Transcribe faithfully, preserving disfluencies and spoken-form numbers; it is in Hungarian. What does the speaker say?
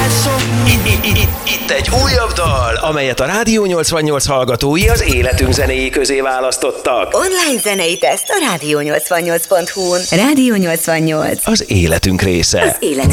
Itt egy újabb dal, amelyet a Rádió nyolcvannyolc hallgatói az életünk zenéi közé választottak. Online zenei teszt a rádió nyolcvannyolc pont hu-n. Rádió nyolcvannyolc. Az életünk része. Az életünk